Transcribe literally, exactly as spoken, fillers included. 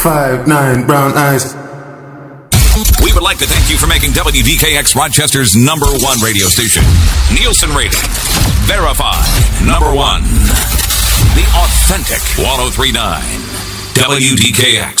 Five, nine, brown eyes. We would like to thank you for making W D K X Rochester's number one radio station. Nielsen rating. Verified. Number one. The authentic one oh three point nine. W D K X.